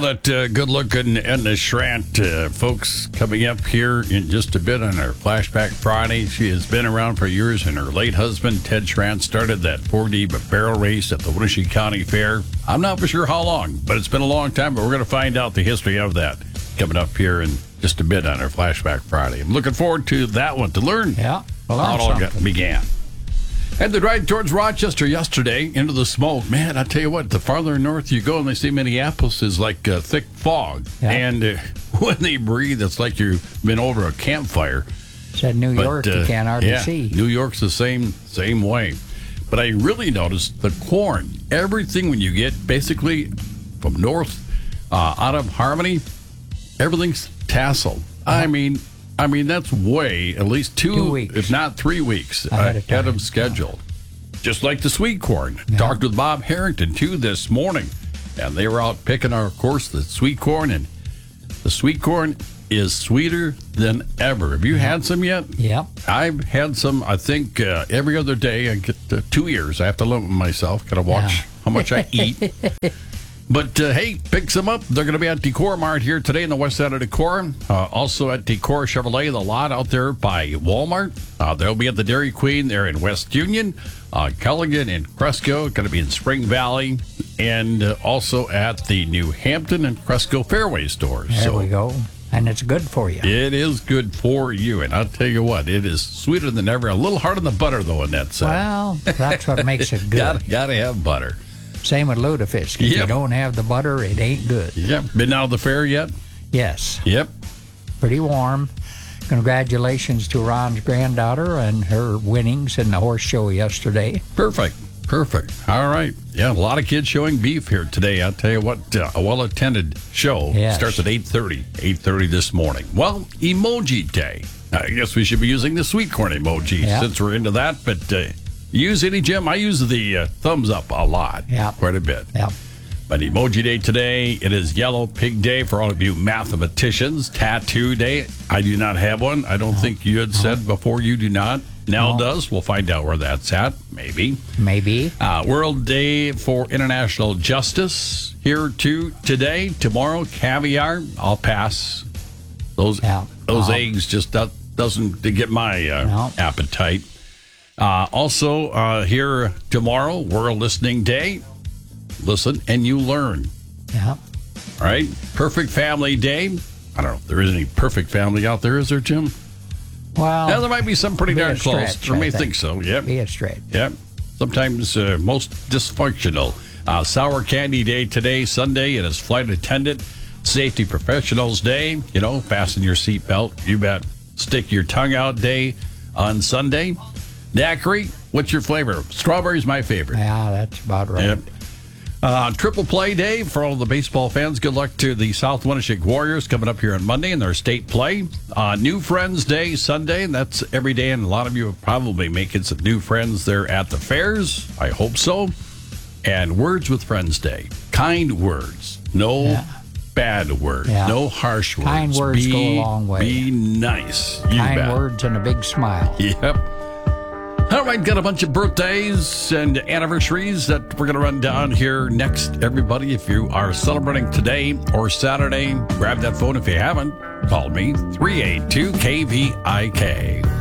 that good-looking Edna Schrant, folks, coming up here in just a bit on our Flashback Friday. She has been around for years, and her late husband, Ted Schrant, started that 4D barrel race at the Winnebago County Fair. I'm not for sure how long, but it's been a long time, but we're going to find out the history of that coming up here in just a bit on our Flashback Friday. I'm looking forward to that one to learn how it all began. Had the ride towards Rochester yesterday into the smoke. Man, I tell you what, the farther north you go and they say Minneapolis is like thick fog. Yeah. And when they breathe, it's like you've been over a campfire. Said New York, you can't hardly see. New York's the same way. But I really noticed the corn. Everything when you get basically from north out of Harmony, everything's tasseled. I mean, that's way at least 2 weeks, if not 3 weeks ahead of schedule. Just like the sweet corn. Yeah. Talked with Bob Harrington, too, this morning. And they were out picking, of course, the sweet corn. And the sweet corn is sweeter than ever. Have you had some yet? Yeah. I've had some, I think, every other day. I get 2 years. I have to limit myself. Got to watch how much I eat. But, hey, pick some up. They're going to be at Decor Mart here today in the west side of Decor. Also at Decor Chevrolet, the lot out there by Walmart. They'll be at the Dairy Queen there in West Union. Culligan and Cresco, going to be in Spring Valley. And also at the New Hampton and Cresco Fairway stores. There we go. And it's good for you. It is good for you. And I'll tell you what, it is sweeter than ever. A little hard on the butter, though, in that side. Well, that's what makes it good. Got to have butter. Same with Lutefisk. If you don't have the butter, it ain't good. Yep. Been out of the fair yet? Yes. Yep. Pretty warm. Congratulations to Ron's granddaughter and her winnings in the horse show yesterday. Perfect. All right. Yeah, a lot of kids showing beef here today. I'll tell you what, a well-attended show. Starts at 8:30 this morning. Well, Emoji Day. I guess we should be using the sweet corn emoji since we're into that, but... use any, Jim? I use the thumbs up a lot, quite a bit. Yeah. But Emoji Day today, it is Yellow Pig Day for all of you mathematicians. Tattoo Day, I do not have one. I don't think you had said before you do not. Nell does. We'll find out where that's at, maybe. World Day for International Justice here too today. Tomorrow, caviar. I'll pass. Those eggs just doesn't get my appetite. Also, here tomorrow, World Listening Day. Listen and you learn. Yeah. All right. Perfect Family Day. I don't know if there is any perfect family out there, is there, Jim? Well, there might be some pretty darn close. For me, think so. Yep. Be it straight. Yep. Sometimes most dysfunctional. Sour Candy Day today, Sunday. It is Flight Attendant Safety Professionals Day. You know, fasten your seatbelt. You bet. Stick your tongue out day on Sunday. Daiquiri, what's your flavor? Strawberry's my favorite. Yeah, that's about right. Yep. Triple Play Day for all the baseball fans. Good luck to the South Winnebago Warriors coming up here on Monday in their state play. New Friends Day Sunday, and that's every day, and a lot of you are probably making some new friends there at the fairs. I hope so. And Words with Friends Day. Kind words. No bad words. Yeah. No harsh words. Kind words go a long way. Be nice. Kind words and a big smile. Yep. All right, got a bunch of birthdays and anniversaries that we're going to run down here next. Everybody, if you are celebrating today or Saturday, grab that phone if you haven't. Call me, 382-KVIK.